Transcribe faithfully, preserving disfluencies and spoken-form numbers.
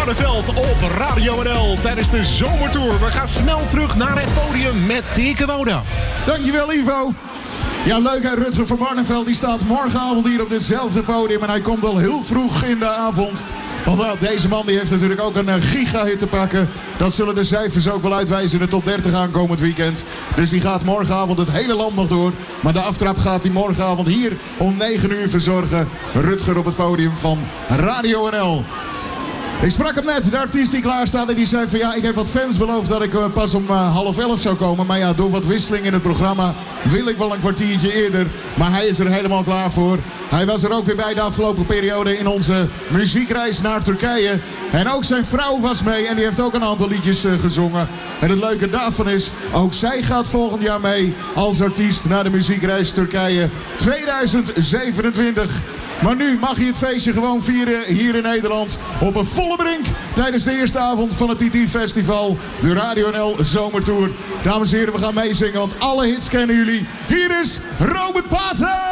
Barneveld op Radio N L tijdens de zomertour. We gaan snel terug naar het podium met Dirk Wouda. Dankjewel, Ivo. Ja, leuk hè, Rutger van Barneveld die staat morgenavond hier op ditzelfde podium. En hij komt al heel vroeg in de avond. Want nou, deze man die heeft natuurlijk ook een giga-hit te pakken. Dat zullen de cijfers ook wel uitwijzen in de top dertig aankomend weekend. Dus die gaat morgenavond het hele land nog door. Maar de aftrap gaat hij morgenavond hier om negen uur verzorgen. Rutger op het podium van Radio N L. Ik sprak hem net, de artiest die klaar staat en die zei van ja, ik heb wat fans beloofd dat ik uh, pas om uh, half elf zou komen. Maar ja, door wat wisseling in het programma wil ik wel een kwartiertje eerder. Maar hij is er helemaal klaar voor. Hij was er ook weer bij de afgelopen periode in onze muziekreis naar Turkije. En ook zijn vrouw was mee en die heeft ook een aantal liedjes uh, gezongen. En het leuke daarvan is, ook zij gaat volgend jaar mee als artiest naar de muziekreis Turkije tweeduizend zevenentwintig. Maar nu mag je het feestje gewoon vieren hier in Nederland op een volle brink tijdens de eerste avond van het T T Festival, de Radio N L Zomertour. Dames en heren, we gaan meezingen, want alle hits kennen jullie. Hier is Robert Paten!